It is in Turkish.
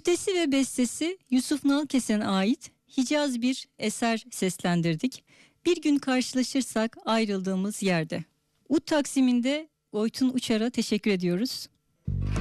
Güftesi ve bestesi Yusuf Nalkesen'e ait Hicaz bir eser seslendirdik. Bir gün karşılaşırsak ayrıldığımız yerde. Ud taksiminde Oytun Uçar'a teşekkür ediyoruz.